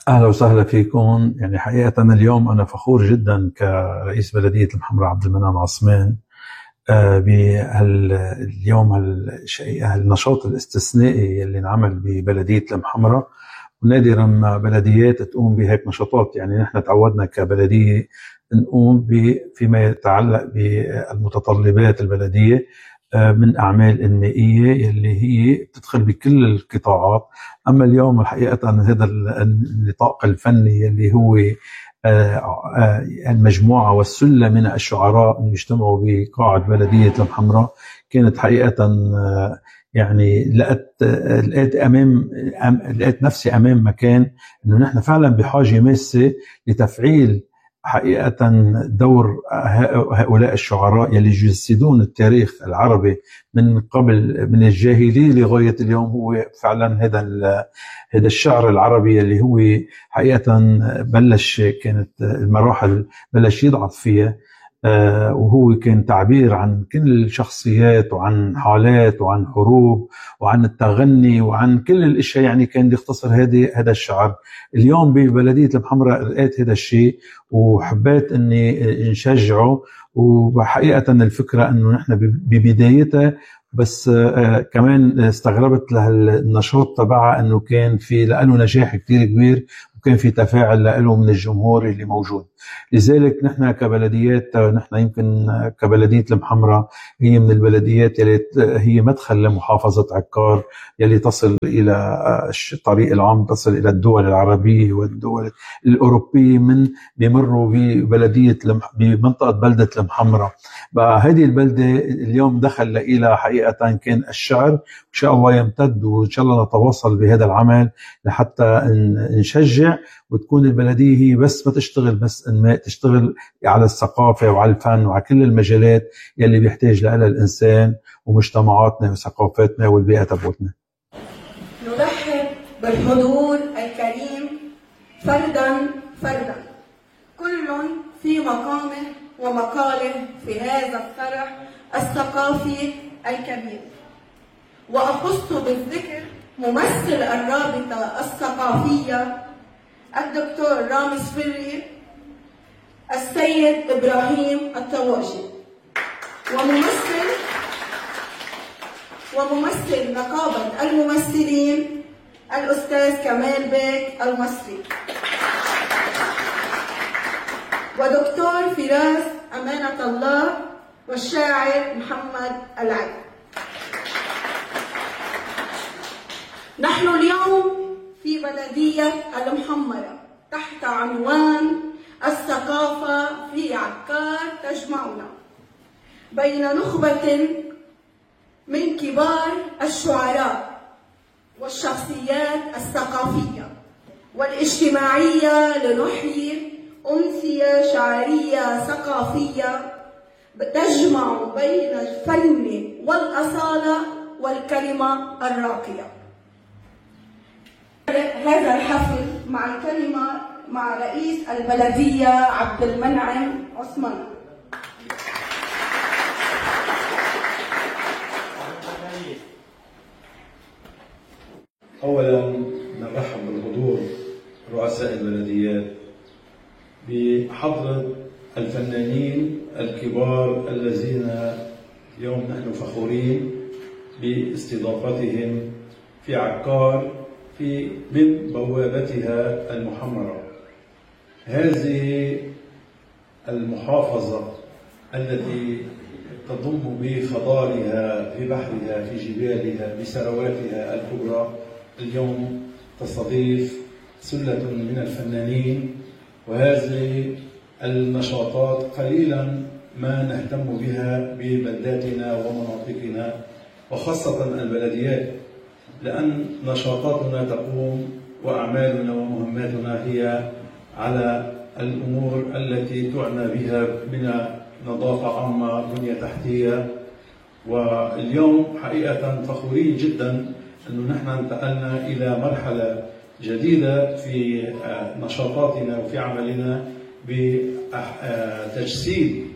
أهلا وسهلا فيكم. يعني حقيقة اليوم أنا فخور جدا كرئيس بلدية المحمرة عبد المنعم عثمان باليوم هالنشاط الاستثنائي اللي انعمل ببلدية المحمرة. ونادرا ما بلديات تقوم بهيك نشاطات. يعني نحن تعودنا كبلدية نقوم فيما يتعلق بالمتطلبات البلدية من أعمال إنمائية اللي هي بتدخل بكل القطاعات. أما اليوم الحقيقة هذا النطاق الفني اللي هو المجموعة والسلة من الشعراء يجتمعوا بقاعة بلدية المحمرة، كانت حقيقة يعني لقيت نفسي أمام مكان إنه نحن فعلا بحاجة ماسة لتفعيل حقيقة دور هؤلاء الشعراء يلي يجسدون التاريخ العربي من قبل، من الجاهلية لغاية اليوم. هو فعلا هذا الشعر العربي اللي هو حقيقة كانت المراحل بلش يضعف فيها، وهو كان تعبير عن كل الشخصيات وعن حالات وعن حروب وعن التغني وعن كل الاشياء. يعني كان يختصر هذا الشعر. اليوم ببلدية المحمرة لقيت هذا الشيء وحبيت اني نشجعه. وحقيقة الفكرة انه نحن ببدايتها بس كمان استغربت للنشاط تبعها انه كان في له نجاح كتير كبير، وكان في تفاعل له من الجمهور اللي موجود. لذلك نحن كبلديات، نحن يمكن كبلدية المحمرة هي من البلديات يلي هي مدخل لمحافظة عكار، يلي تصل إلى الطريق العام، تصل إلى الدول العربية والدول الأوروبية، من بيمروا بمنطقة بلدة المحمرة. بقى هذه البلدة اليوم دخل إلى حقيقة كان الشعر. إن شاء الله يمتد، وإن شاء الله نتواصل بهذا العمل لحتى نشجع، وتكون البلدية هي بس ما تشتغل بس إنماء، تشتغل على الثقافة وعلى الفن وعلى كل المجالات يلي بيحتاج لها الإنسان ومجتمعاتنا وثقافتنا والبيئة تبعتنا. نرحب بالحضور الكريم فردا فردا، كل في مقامه ومقاله في هذا الفرح الثقافي الكبير. وأخص بالذكر ممثل الرابطة الثقافية الدكتور رامز فري، السيد إبراهيم الطواجي، وممثل نقابة الممثلين الأستاذ كمال بيك المصري، ودكتور فراس أمانة الله، والشاعر محمد العلي. نحن اليوم في بلدية المحمرة تحت عنوان الثقافة في عكار تجمعنا، بين نخبة من كبار الشعراء والشخصيات الثقافية والاجتماعية، لنحيي أمسية شعرية ثقافية تجمع بين الفن والأصالة والكلمة الراقية. هذا الحفل مع الكلمة مع رئيس البلدية عبد المنعم عثمان. أولا نرحب بالحضور رؤساء البلديات بحضرة الفنانين الكبار الذين اليوم نحن فخورين باستضافتهم في عكار من بوابتها المحمرة. هذه المحافظة التي تضم بخضارها، في بحرها، في جبالها، بثرواتها الكبرى، اليوم تستضيف سلة من الفنانين. وهذه النشاطات قليلا ما نهتم بها ببلداتنا ومناطقنا، وخاصة البلديات، لأن نشاطاتنا تقوم وأعمالنا ومهماتنا هي على الأمور التي تعنى بها من نظافة عامة، بنية تحتية. واليوم حقيقة فخورين جدا أنه نحن انتقلنا إلى مرحلة جديدة في نشاطاتنا وفي عملنا بتجسيد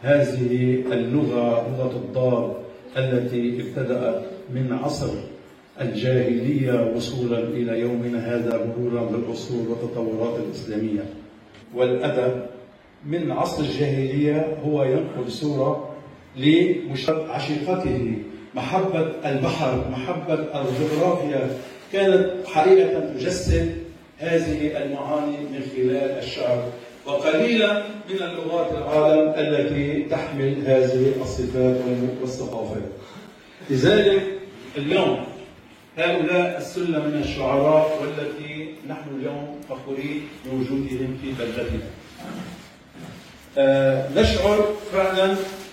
هذه اللغة، لغة الضاد التي ابتدأت من عصر الجاهلية وصولا إلى يومنا هذا مرورا بالعصور والتطورات الإسلامية. والأدب من عصر الجاهلية هو ينقل صورة لعشيقته، محبة البحر، محبة الجغرافيا، كانت حقيقة تجسد هذه المعاني من خلال الشعر. وقليلا من اللغات العالم التي تحمل هذه الصفات والثقافات. لذلك اليوم هؤلاء السلة من الشعراء والتي نحن اليوم فخورين بوجودهم في بلدتنا. نشعر فعلا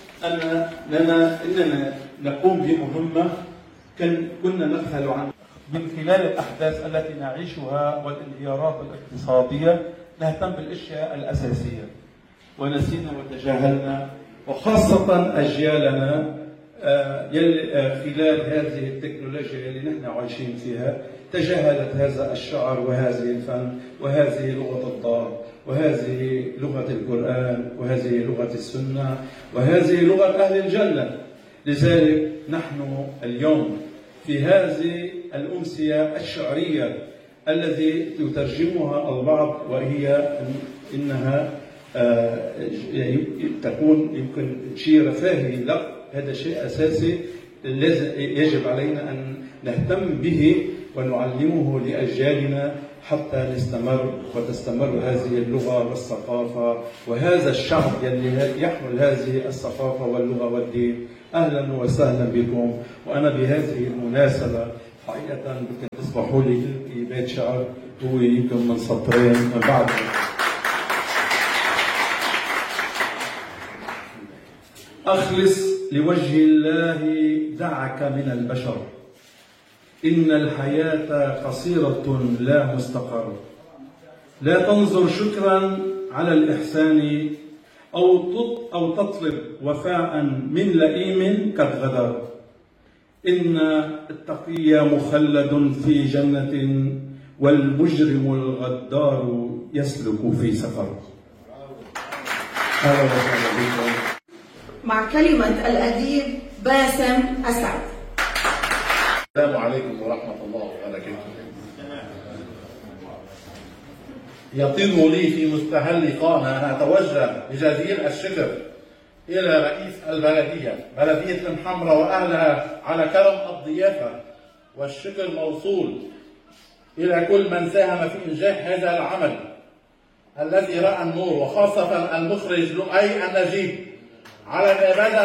أننا نقوم بمهمة كنا نبحث عنها من خلال الأحداث التي نعيشها والانهيارات الاقتصادية. نهتم بالأشياء الأساسية ونسينا وتجاهلنا، وخاصة أجيالنا خلال هذه التكنولوجيا اللي نحن عايشين فيها تجاهلت هذا الشعر وهذه الفن وهذه لغة الضاد وهذه لغة القرآن وهذه لغة السنة وهذه لغة أهل الجنة. لذلك نحن اليوم في هذه الأمسية الشعرية الذي يترجمها البعض وهي إنها تكون يمكن شيء رفاهي، لا، هذا شيء أساسي يجب علينا أن نهتم به ونعلمه لأجيالنا حتى نستمر وتستمر هذه اللغة والثقافة وهذا الشعب الذي يحمل هذه الثقافة واللغة والدين. أهلا وسهلا بكم. وأنا بهذه المناسبة حقيقة يمكن تسمحوا لي ألقي بيت شعر هو يمكن من سطرين من بعد. أخلص لوجه الله دعك من البشر، إن الحياة قصيرة لا مستقر. لا تنظر شكرا على الإحسان أو تطلب وفاء من لئيم قد غدر. إن التقي مخلد في جنة والمجرم الغدار يسلك في سفر. أهلا وسهلا بكم. مع كلمة الأديب باسم أسعد. السلام عليكم ورحمة الله وبركاته. يطيب لي في مستهل لقاءنا أن أتوجه بجزيل الشكر إلى رئيس البلدية، بلدية المحمرة وأهلها، على كرم الضيافة، والشكر موصول إلى كل من ساهم في إنجاح هذا العمل الذي رأى النور، وخاصة المخرج لؤي النجيب على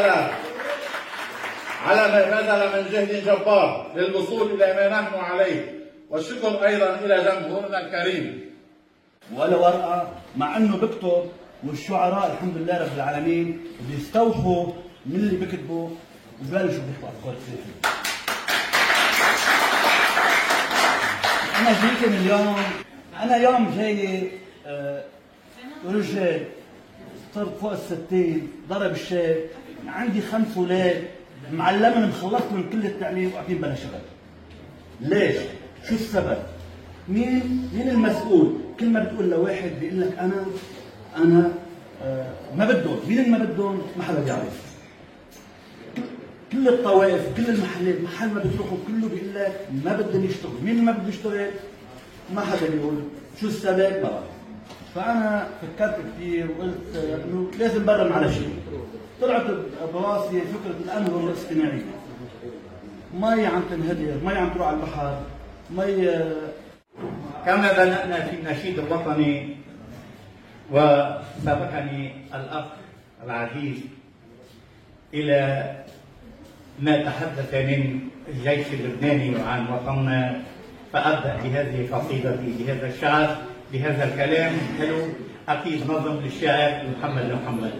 ما بذل من جهد جبار للوصول إلى ما نحن عليه، والشكر أيضا إلى جمهورنا الكريم. ولا ورقة مع أنه بكتب، والشعراء الحمد لله رب العالمين بيستوحوا من اللي بكتبوا وببلشوا بيحكوا أفكار كثيرة. أنا جيت اليوم، أنا يوم جاي رجال صرت فوق ال60، ضرب الشاب، عندي 5 أولاد معلمهم، مخلصت من كل التعليم وقاعدين بلا شغل. ليش؟ شو السبب؟ مين المسؤول؟ كل ما بتقول لواحد بيقول لك أنا ما بدهم، مين اللي ما بدهم؟ ما حدا بيعرف. كل الطوائف، كل المحلات، محل ما بتروحوا كله بيقول لك ما بدهم يشتغلوا، مين اللي ما بده يشتغل؟ ما حدا بيقول، شو السبب؟ ما بعرف. فأنا فكرت كثير وقلت إنه لازم برم على شيء. طلعت براسي فكرة الأنهر الاصطناعية. مي عم تنهدر، مي عم تروح على البحر، مي. كما بدأنا في النشيد الوطني وسبقني الأخ العزيز إلى ما تحدث من الجيش اللبناني وعن وطننا، فأبدأ بهذه قصيدتي بهذا الشعر بهذا الكلام حلو، أكيد نظم للشاعر محمد.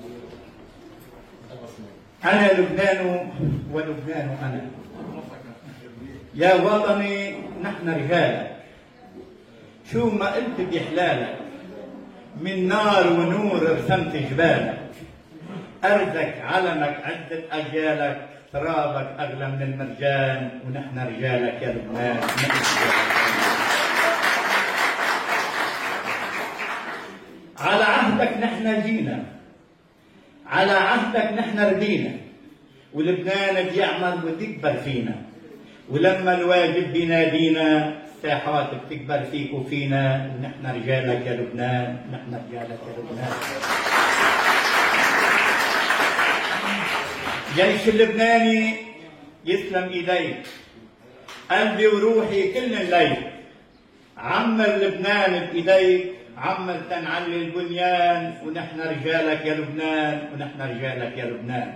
أنا لبنان ولبنان أنا، يا وطني نحن رجالك، شو ما قلت بحلالك، من نار ونور رسمت جبالك، أرضك علمك عدة أجيالك، ترابك أغلى من المرجان، ونحن رجالك يا لبنان. على عهدك نحن جينا، على عهدك نحن ردينا، ولبنان بيعمل وتكبر فينا، ولما الواجب بينادينا الساحات بتكبر فيك وفينا، ونحن رجالك يا لبنان، نحن رجالك يا لبنان. جيش اللبناني يسلم ايديك، قلبي وروحي كل الليل، عمر لبنان بايديك، عمر تنعلي البنيان، ونحن رجالك يا لبنان، ونحن رجالك يا لبنان.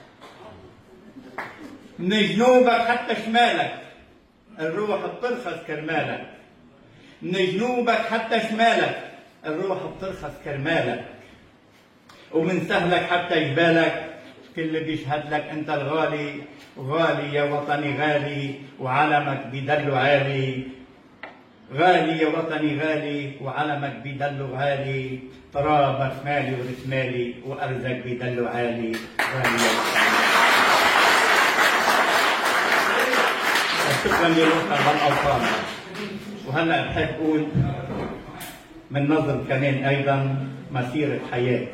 من جنوبك حتى شمالك الروح بترخص كرمالك، من جنوبك حتى شمالك الروح بترخص كرمالك، ومن سهلك حتى جبالك كل بيشهد لك انت الغالي، غالي يا وطني غالي، وعلمك بيدلو عالي، غالي يا وطني غالي، وعلمك بيدلو غالي، ترابك مالي ورسمالي، وارزك بيدلو عالي، غالي يا وطني. شكرا لروحك هالأوطان. وهلا بحب اقول من نظم كمان ايضا مسيرة حياة.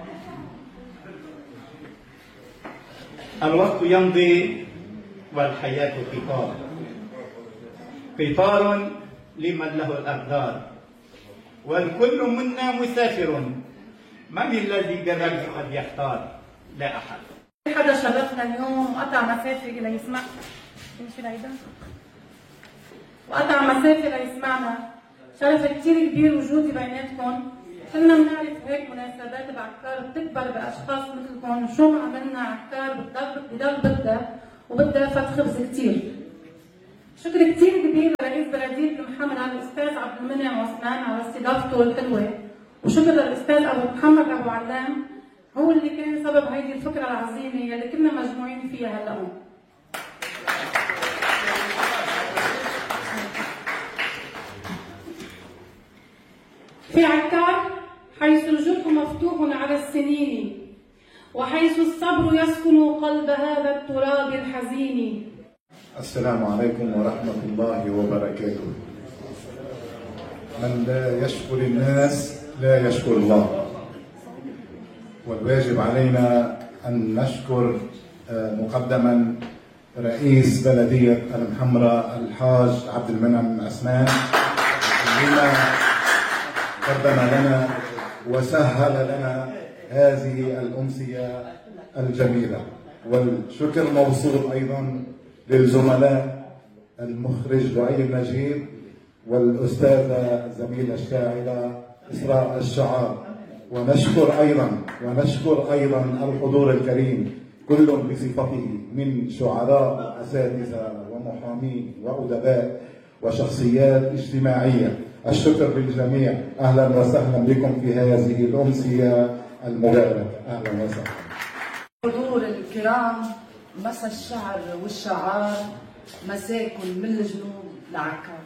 الوقت يمضي والحياة قطار، قطار لمن له الأقدار، والكل منا مسافر، من الذي بالرجل قد يختار؟ لا أحد. حدا شرفنا اليوم وقطع مسافة ليسمع، وقطع مسافة ليسمعنا، شرف كتير كبير وجودي بيناتكم. كلنا بنعرف هيك مناسبات بعكار بتكبر باشخاص مثلكم، شو ما عملنا عكار بضل بدها وبدها فت خبز كتير. شكر كتير كبير لرئيس بلدية المحمرة الاستاذ عبد المنعم عثمان على استضافته الحلوة، وشكر للاستاذ ابو محمد ابو علام، هو اللي كان سبب هيدي الفكرة العظيمة يلي كنا مجموعين فيها هلا. في عكار حيث الجرح مفتوح على السنين، وحيث الصبر يسكن قلب هذا التراب الحزين. السلام عليكم ورحمة الله وبركاته. من لا يشكر الناس لا يشكر الله، والواجب علينا أن نشكر مقدما رئيس بلدية المحمرة الحاج عبد المنعم عثمان لما قدم لنا وسهل لنا هذه الأمسية الجميلة. والشكر موصول أيضا للزملاء المخرج لؤي النجيب والأستاذة زميلة الشاعرة إسراء الشعار، ونشكر أيضا الحضور الكريم كل بصفته من شعراء وأساتذة ومحامين وأدباء وشخصيات اجتماعية. الشكر للجميع، أهلا وسهلا بكم في هذه الأمسية المباركة. أهلا وسهلا. حضور الكرام، مسا الشعر والشعار، مساكن من الجنوب لعكار.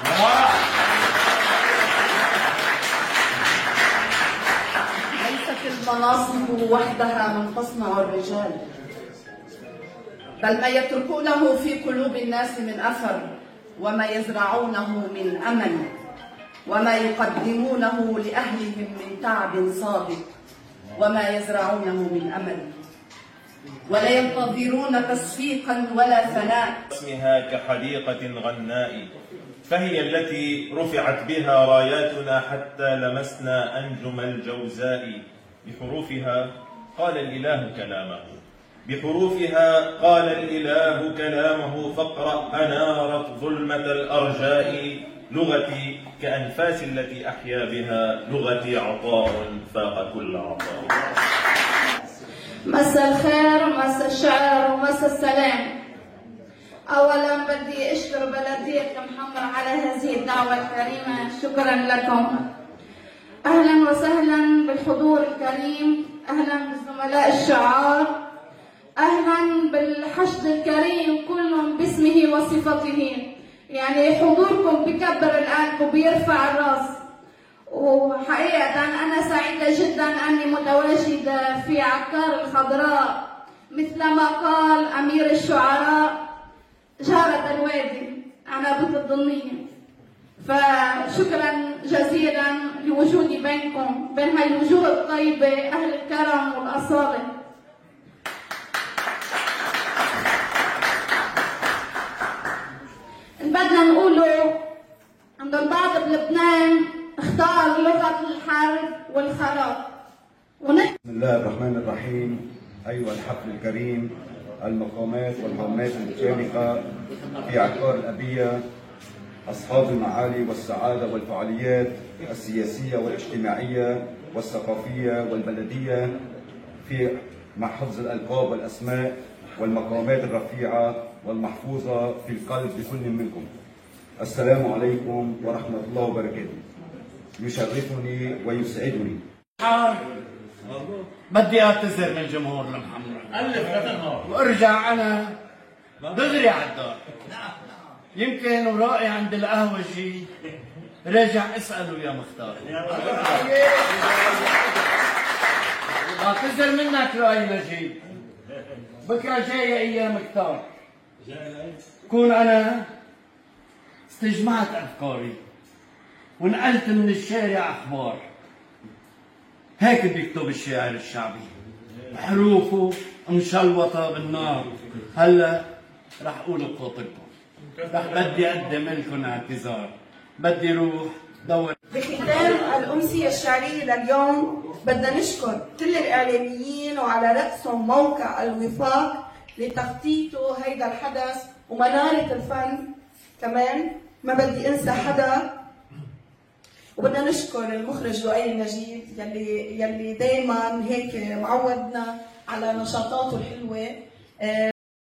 ليست المناصب وحدها من تصنع الرجال، بل ما يتركونه في قلوب الناس من أثر، وما يزرعونه من أمل، وما يقدمونه لأهلهم من تعب صادق، وما يزرعونه من أمل، ولا ينتظرون تصفيقا ولا ثناء. اسمها كحديقة غناء، فهي التي رفعت بها راياتنا حتى لمسنا أنجم الجوزاء. بحروفها قال الإله كلامه، بحروفها قال الإله كلامه، فاقرأ أنارت ظلمة الأرجاء. لغتي كأنفاس التي أحيا بها، لغتي عطاء فاق كل عطاء. مساء الخير ومساء الشعر ومساء السلام. أولا بدي أشكر بلدية المحمرة على هذه الدعوة الكريمة، شكرا لكم. أهلا وسهلا بالحضور الكريم، أهلا بالزملاء الشعار، أهلا بالحشد الكريم كلهم باسمه وصفته. يعني حضوركم بكبر القلب وبيرفع الراس، وحقيقة أنا سعيدة جدا أني متواجدة في عكار الخضراء، مثلما قال أمير الشعراء جارة الوادي عنابة الضنية. فشكرا جزيلا لوجودي بينكم، بين هاي الوجوه الطيبة، أهل الكرم والأصالة. فينا نقوله عند البعض بلبنان اختار لغة الحرب والخراب. بسم الله الرحمن الرحيم. أيها الحفل الكريم، المقامات والهامات المشاركة في عقار الأبية، أصحاب المعالي والسعادة والفعاليات السياسية والاجتماعية والثقافية والبلدية في محفظ الألقاب والأسماء والمقامات الرفيعة والمحفوظة في القلب لكل منكم، السلام عليكم ورحمة الله وبركاته. يشرفني ويسعدني. بدي اعتذر من الجمهور المحمر وارجع انا دغري على الدار. يمكن ورائي عند القهوجي راجع اساله يا مختار. بعتذر منك رأي نجيب. بكره جايه ايام كتار، كون انا استجمعت افكاري ونقلت من الشارع اخبار. هيك بيكتب الشاعر الشعبي، حروفه مشلوطه بالنار. هلا رح اقول بخاطركم، بدي اقدم لكم اعتذار، بدي روح دور. بختام الأمسية الشعرية لليوم بدنا نشكر كل الإعلاميين وعلى رأسهم موقع الوفاق لتخطيطه هيدا الحدث ومنارة الفن كمان، ما بدي أنسى حدا. وبدنا نشكر المخرج لؤي النجيب يلي دايما هيك معودنا على نشاطاته الحلوة.